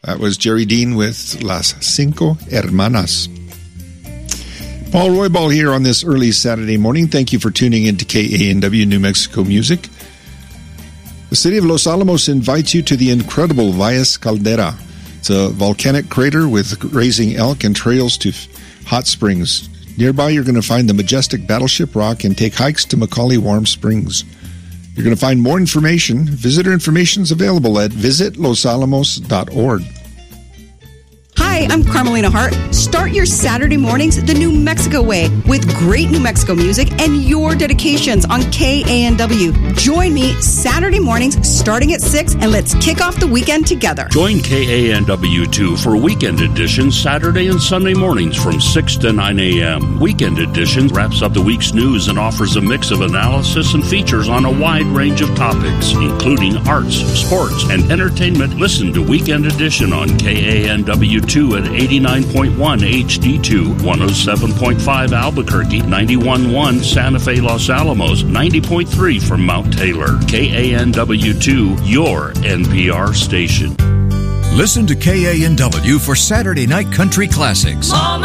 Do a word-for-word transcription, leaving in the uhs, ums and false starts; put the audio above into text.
That was Jerry Dean with Las Cinco Hermanas. Paul Roybal here on this early Saturday morning. Thank you for tuning in to K A N W New Mexico Music. The city of Los Alamos invites you to the incredible Valles Caldera. It's a volcanic crater with grazing elk and trails to hot springs. Nearby, you're going to find the majestic Battleship Rock and take hikes to Macaulay Warm Springs. You're going to find more information. Visitor information is available at visit los alamos dot org. Hi, I'm Carmelina Hart. Start your Saturday mornings the New Mexico way with great New Mexico music and your dedications on K A N W. Join me Saturday mornings starting at six and let's kick off the weekend together. Join K A N W two for weekend editions Saturday and Sunday mornings from six to nine a.m. Weekend edition wraps up the week's news and offers a mix of analysis and features on a wide range of topics, including arts, sports, and entertainment. Listen to Weekend Edition on K A N W two at eighty-nine point one H D two, one oh seven point five Albuquerque, ninety-one point one Santa Fe Los Alamos, ninety point three from Mount Taylor. K A N W two, your N P R station. Listen to K A N W for Saturday Night Country Classics. Mama.